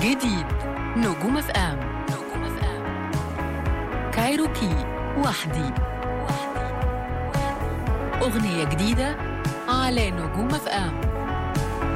جديد نجوم اف ام. كايروكي وحدي. أغنية جديدة على نجوم اف ام.